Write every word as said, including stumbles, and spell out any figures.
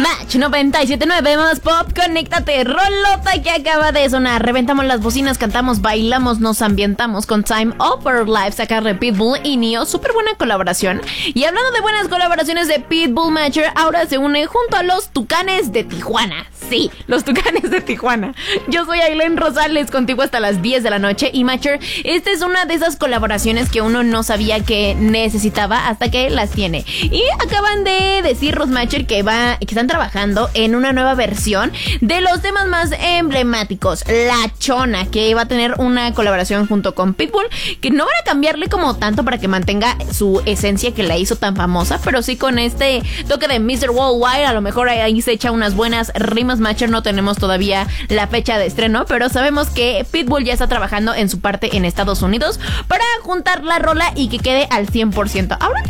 Match noventa y siete punto nueve más pop, conéctate, rolota que acaba de sonar. Reventamos las bocinas, cantamos, bailamos, nos ambientamos con Time of Our Life, sacar de Pitbull y Neo, súper buena colaboración. Y hablando de buenas colaboraciones de Pitbull, Matcher ahora se une junto a los Tucanes de Tijuana. Sí, los Tucanes de Tijuana. Yo soy Ailén Rosales, contigo hasta las diez de la noche. Y Matcher, esta es una de esas colaboraciones que uno no sabía que necesitaba hasta que las tiene. Y acaban de decirnos, Matcher, que va, que están trabajando en una nueva versión de los temas más emblemáticos. La Chona, que va a tener una colaboración junto con Pitbull, que no van a cambiarle como tanto para que mantenga su esencia que la hizo tan famosa, pero sí con este toque de mister Worldwide. A lo mejor ahí se echa unas buenas rimas. Matcher, no tenemos todavía la fecha de estreno, pero sabemos que Pitbull ya está trabajando en su parte en Estados Unidos para juntar la rola y que quede al cien por ciento. Ahora